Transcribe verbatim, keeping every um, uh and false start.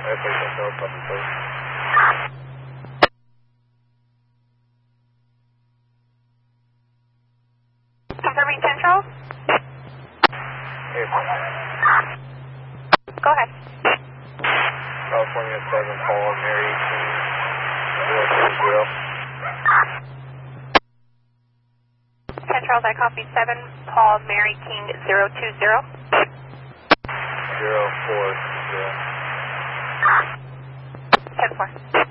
Airplane control, copy, please. Confirming Central. Airplane. Go ahead. California seven, Paul, Mary King, zero two zero. Central, I copy seven, Paul, Mary King, zero two zero. Zero four zero. ten four.